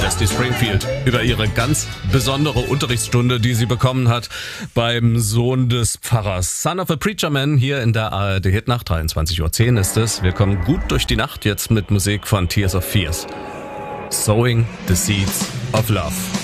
Celeste Springfield über ihre ganz besondere Unterrichtsstunde, die sie bekommen hat beim Sohn des Pfarrers. Son of a Preacher Man hier in der ARD Hitnacht. 23:10 Uhr ist es. Wir kommen gut durch die Nacht jetzt mit Musik von Tears of Fears. Sowing the Seeds of Love.